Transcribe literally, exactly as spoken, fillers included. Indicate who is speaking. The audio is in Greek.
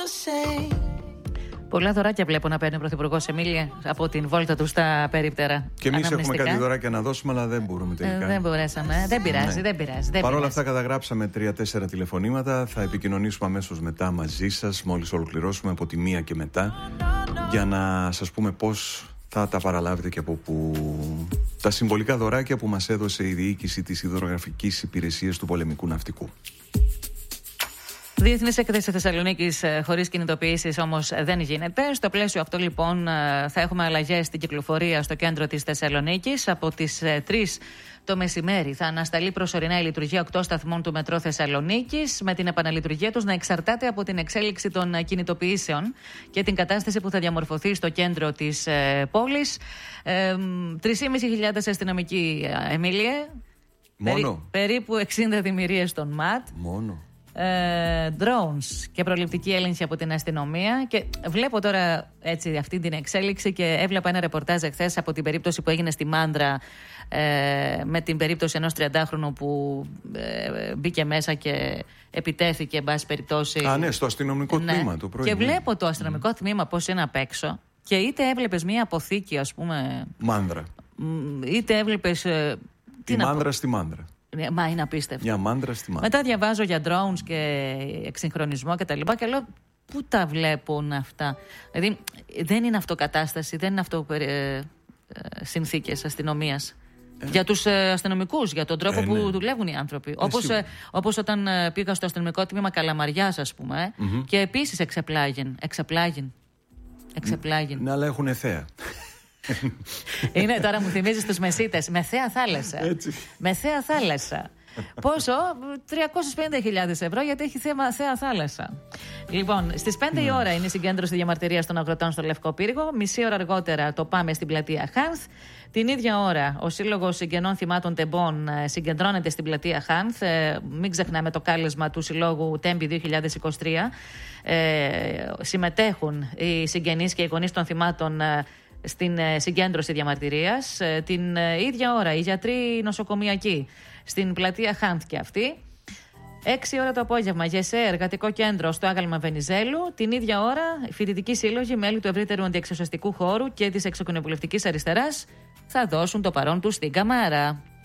Speaker 1: Πολλά δωράκια βλέπω να παίρνει ο Πρωθυπουργός, Εμίλια, από την βόλτα του στα περίπτερα.
Speaker 2: Και εμείς έχουμε κάτι δωράκια να δώσουμε, αλλά δεν μπορούμε τελικά.
Speaker 1: Ε, δεν μπορέσαμε. Δεν πειράζει, ναι. δεν πειράζει.
Speaker 2: Παρ' όλα αυτά, καταγράψαμε τρία-τέσσερα τηλεφωνήματα. Θα επικοινωνήσουμε αμέσως μετά μαζί σας, μόλις ολοκληρώσουμε από τη μία και μετά, για να σας πούμε πώς θα τα παραλάβετε και από που τα συμβολικά δωράκια που μας έδωσε η διοίκηση της Υδρογραφικής Υπηρεσίας του Πολεμικού Ναυτικού.
Speaker 1: Διεθνής έκθεση Θεσσαλονίκης χωρίς κινητοποιήσεις όμως δεν γίνεται. Στο πλαίσιο αυτό λοιπόν θα έχουμε αλλαγές στην κυκλοφορία στο κέντρο της Θεσσαλονίκης. Από τις τρεις το μεσημέρι θα ανασταλεί προσωρινά η λειτουργία οκτώ σταθμών του μετρό Θεσσαλονίκης, με την επαναλειτουργία τους να εξαρτάται από την εξέλιξη των κινητοποιήσεων και την κατάσταση που θα διαμορφωθεί στο κέντρο της πόλης. τρεις χιλιάδες πεντακόσιοι αστυνομικοί, Εμίλιε.
Speaker 2: Μόνο.
Speaker 1: Περί, περίπου εξήντα δημιουργίες των ΜΑΤ.
Speaker 2: Μόνο.
Speaker 1: Ε, drones και προληπτική έλεγχη από την αστυνομία. Και βλέπω τώρα έτσι αυτή την εξέλιξη και έβλεπα ένα ρεπορτάζ εχθές από την περίπτωση που έγινε στη Μάνδρα, ε, με την περίπτωση ενός τριαντάχρονου που ε, μπήκε μέσα και επιτέθηκε, εν πάση περιπτώσει.
Speaker 2: Α, ναι, στο αστυνομικό
Speaker 1: ναι.
Speaker 2: τμήμα του πρωί.
Speaker 1: Και βλέπω το αστυνομικό mm. τμήμα πώς είναι απ' έξω, και είτε έβλεπες μία αποθήκη, ας πούμε.
Speaker 2: Μάνδρα.
Speaker 1: Είτε έβλεπες. Ε,
Speaker 2: τη Μάνδρα στη Μάνδρα.
Speaker 1: Μα είναι απίστευτο.
Speaker 2: Μια μάντρα στη μάντρα.
Speaker 1: Μετά διαβάζω για drones και εξυγχρονισμό και τα λοιπά και λέω, πού τα βλέπουν αυτά? Δηλαδή δεν είναι αυτοκατάσταση, δεν είναι αυτό ε, ε, συνθήκες αστυνομίας. Ε. Για τους ε, αστυνομικούς, για τον τρόπο ε, ναι. που δουλεύουν οι άνθρωποι. Ε, όπως, ε, όπως όταν ε, πήγα στο αστυνομικό τμήμα Καλαμαριάς, ας πούμε, ε, mm-hmm. και επίσης εξεπλάγιν. Εξεπλάγιν. Εξεπλάγιν.
Speaker 2: Ναι, αλλά έχουν θέα.
Speaker 1: Είναι, τώρα μου θυμίζεις τους μεσίτες. Με θέα θάλασσα.
Speaker 2: Έτσι.
Speaker 1: Με θέα θάλασσα. Πόσο? τριακόσιες πενήντα χιλιάδες ευρώ, γιατί έχει θέα, θέα θάλασσα. Λοιπόν, στις πέντε η ώρα είναι η συγκέντρωση διαμαρτυρίας των αγροτών στο Λευκό Πύργο. Μισή ώρα αργότερα το πάμε στην πλατεία Χάνθ. Την ίδια ώρα ο Σύλλογος Συγγενών Θυμάτων Τεμπών συγκεντρώνεται στην πλατεία Χάνθ. Ε, μην ξεχνάμε το κάλεσμα του Συλλόγου Τέμπη δύο χιλιάδες είκοσι τρία. Ε, συμμετέχουν οι συγγενείς και οι γονείς των θυμάτων στην συγκέντρωση διαμαρτυρίας. Την ίδια ώρα οι γιατροί νοσοκομιακοί στην πλατεία Χάνθ και αυτοί. Έξι ώρα το απόγευμα, ΓΕΣΕ, εργατικό κέντρο στο Άγαλμα Βενιζέλου. Την ίδια ώρα, φοιτητικοί σύλλογοι, μέλη του ευρύτερου αντιεξουσιαστικού χώρου και της εξοκοινοβουλευτικής αριστεράς θα δώσουν το παρόν τους στην Καμάρα.